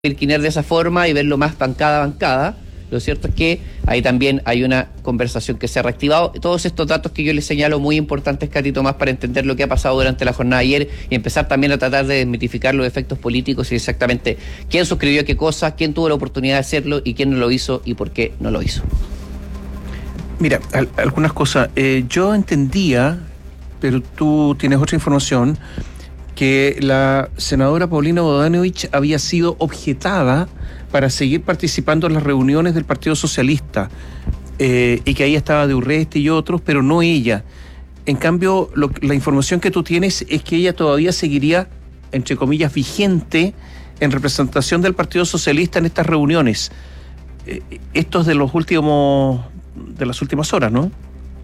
Kirchner de esa forma y verlo más bancada a bancada. Lo cierto es que ahí también hay una conversación que se ha reactivado. Todos estos datos que yo les señalo muy importantes, Katy Tomás, para entender lo que ha pasado durante la jornada de ayer y empezar también a tratar de desmitificar los efectos políticos y exactamente quién suscribió qué cosa, quién tuvo la oportunidad de hacerlo y quién no lo hizo y por qué no lo hizo. Mira, algunas cosas. Yo entendía, pero tú tienes otra información, que la senadora Paulina Bodanovich había sido objetada para seguir participando en las reuniones del Partido Socialista y que ahí estaba de Urresti y otros, pero no ella. En cambio, la información que tú tienes es que ella todavía seguiría, entre comillas, vigente en representación del Partido Socialista en estas reuniones. Esto es de las últimas horas, ¿no?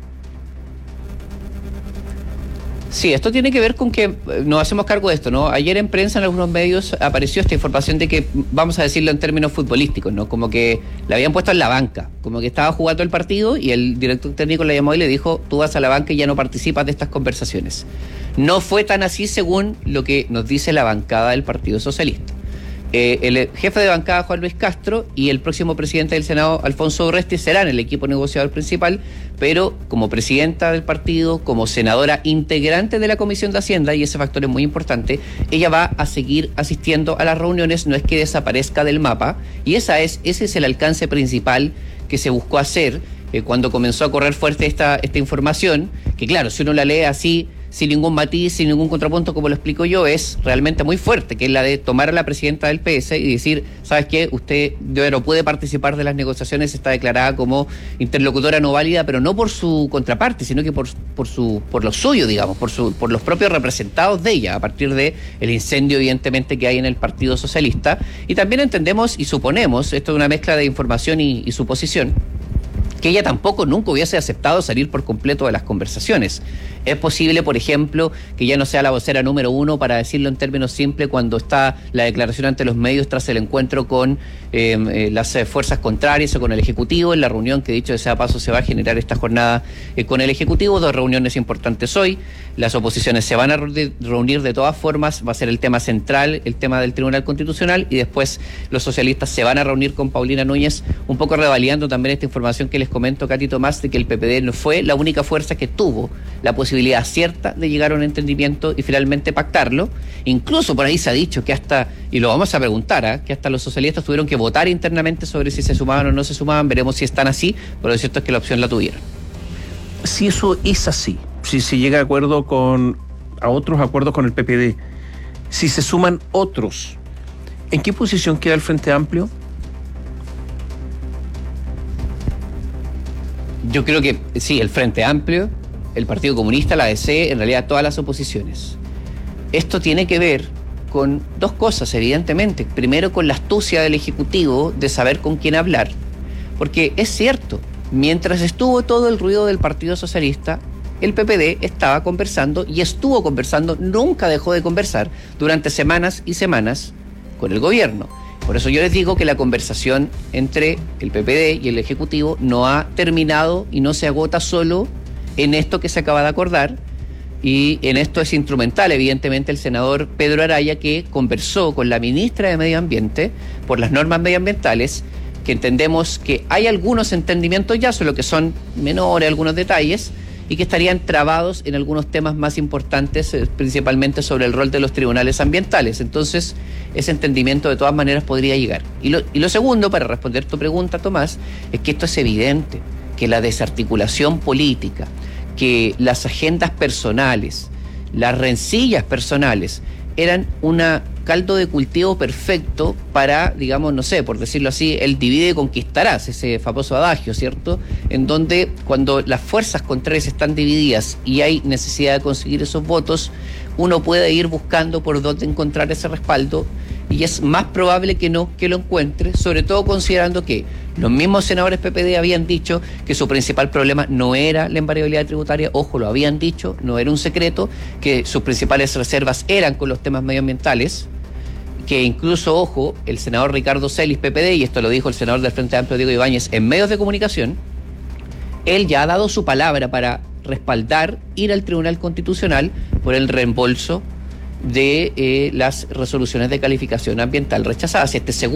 Sí, esto tiene que ver con que nos hacemos cargo de esto, ¿no? Ayer en prensa, en algunos medios, apareció esta información de que, vamos a decirlo en términos futbolísticos, ¿no? Como que la habían puesto en la banca, como que estaba jugando el partido y el director técnico la llamó y le dijo, tú vas a la banca y ya no participas de estas conversaciones. No fue tan así según lo que nos dice la bancada del Partido Socialista. El jefe de bancada, Juan Luis Castro, y el próximo presidente del Senado, Alfonso Urresti, serán el equipo negociador principal, pero como presidenta del partido, como senadora integrante de la Comisión de Hacienda, y ese factor es muy importante, ella va a seguir asistiendo a las reuniones, no es que desaparezca del mapa, y ese es el alcance principal que se buscó hacer cuando comenzó a correr fuerte esta información, que claro, si uno la lee así, sin ningún matiz, sin ningún contrapunto, como lo explico yo, es realmente muy fuerte, que es la de tomar a la presidenta del PS y decir, ¿sabes qué? Usted no puede participar de las negociaciones, está declarada como interlocutora no válida, pero no por su contraparte, sino que por lo suyo, digamos, por los propios representados de ella, a partir de el incendio, evidentemente, que hay en el Partido Socialista. Y también entendemos y suponemos, esto es una mezcla de información y suposición, que ella tampoco nunca hubiese aceptado salir por completo de las conversaciones. Es posible, por ejemplo, que ya no sea la vocera número uno, para decirlo en términos simples, cuando está la declaración ante los medios tras el encuentro con las fuerzas contrarias o con el Ejecutivo, en la reunión que, dicho de sea paso, se va a generar esta jornada con el Ejecutivo. 2 reuniones importantes hoy. Las oposiciones se van a reunir de todas formas, va a ser el tema central, el tema del Tribunal Constitucional, y después los socialistas se van a reunir con Paulina Núñez, un poco revalidando también esta información que les comento, Katy Tomás, de que el PPD no fue la única fuerza que tuvo la posibilidad cierta de llegar a un entendimiento y finalmente pactarlo. Incluso por ahí se ha dicho que hasta, y lo vamos a preguntar, que hasta los socialistas tuvieron que votar internamente sobre si se sumaban o no se sumaban. Veremos si están así, pero lo cierto es que la opción la tuvieron. Si eso es así, si se llega a otros acuerdos con el PPD, si se suman otros, ¿en qué posición queda el Frente Amplio? Yo creo que sí, el Frente Amplio, el Partido Comunista, la ADC, en realidad todas las oposiciones. Esto tiene que ver con 2 cosas, evidentemente. Primero, con la astucia del Ejecutivo de saber con quién hablar. Porque es cierto, mientras estuvo todo el ruido del Partido Socialista, el PPD estaba conversando y estuvo conversando, nunca dejó de conversar durante semanas y semanas con el gobierno. Por eso yo les digo que la conversación entre el PPD y el Ejecutivo no ha terminado y no se agota solo en esto que se acaba de acordar, y en esto es instrumental, evidentemente, el senador Pedro Araya, que conversó con la ministra de Medio Ambiente por las normas medioambientales, que entendemos que hay algunos entendimientos ya, solo que son menores algunos detalles, y que estarían trabados en algunos temas más importantes, principalmente sobre el rol de los tribunales ambientales. Entonces, ese entendimiento de todas maneras podría llegar. Y lo segundo, para responder tu pregunta, Tomás, es que esto es evidente, que la desarticulación política, que las agendas personales, las rencillas personales, eran un caldo de cultivo perfecto para, digamos, no sé, por decirlo así, el divide y conquistarás, ese famoso adagio, ¿cierto? En donde cuando las fuerzas contrarias están divididas y hay necesidad de conseguir esos votos, uno puede ir buscando por dónde encontrar ese respaldo, y es más probable que no que lo encuentre, sobre todo considerando que los mismos senadores PPD habían dicho que su principal problema no era la invariabilidad tributaria, ojo, lo habían dicho, no era un secreto, que sus principales reservas eran con los temas medioambientales, que incluso, ojo, el senador Ricardo Celis, PPD, y esto lo dijo el senador del Frente Amplio, Diego Ibáñez, en medios de comunicación, él ya ha dado su palabra para respaldar ir al Tribunal Constitucional por el reembolso de las resoluciones de calificación ambiental rechazadas. Este